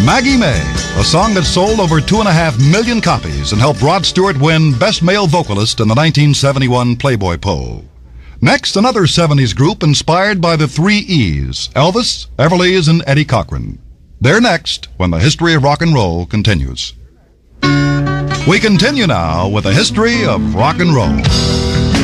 Maggie May, a song that sold over 2.5 million copies and helped Rod Stewart win Best Male Vocalist in the 1971 Playboy poll. Next, another 70s group inspired by the three E's, Elvis, Everly's, and Eddie Cochran. They're next when the history of rock and roll continues. We continue now with the history of rock and roll.